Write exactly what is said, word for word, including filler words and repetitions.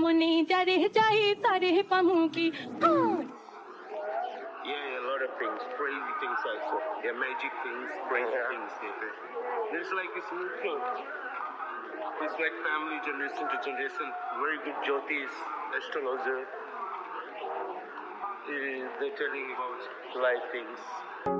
ने जारे जाए तारे pamuki. Yeah, a lot of things, crazy things also. Yeah, magic things, crazy Yeah. things. Yeah. It's like it's neutral. It's like family generation to generation. Very good Jyotis, astrologer. Uh, they're telling about life things.